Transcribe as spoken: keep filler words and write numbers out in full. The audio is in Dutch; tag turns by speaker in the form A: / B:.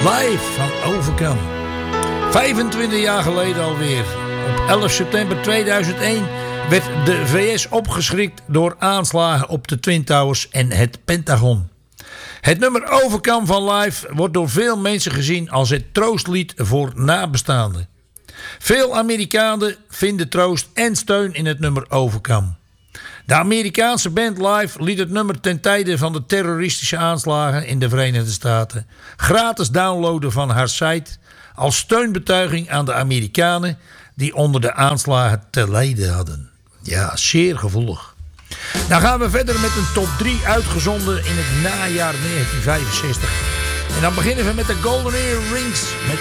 A: Live van Overcome. vijfentwintig jaar geleden alweer. Op elf september tweeduizend één werd de V S opgeschrikt door aanslagen op de Twin Towers en het Pentagon. Het nummer Overcome van Live wordt door veel mensen gezien als het troostlied voor nabestaanden. Veel Amerikanen vinden troost en steun in het nummer Overcome. De Amerikaanse band Live liet het nummer ten tijde van de terroristische aanslagen in de Verenigde Staten gratis downloaden van haar site als steunbetuiging aan de Amerikanen die onder de aanslagen te lijden hadden. Ja, zeer gevoelig. Dan gaan we verder met een top drie uitgezonden in het najaar negentien vijfenzestig. En dan beginnen we met de Golden Earrings met